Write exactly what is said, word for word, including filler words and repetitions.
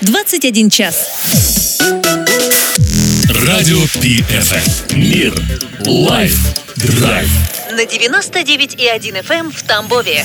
двадцать один час. Радио Пи Эф Эм. Мир. Лайф. Драйв. На девяносто девять и один эф эм в Тамбове.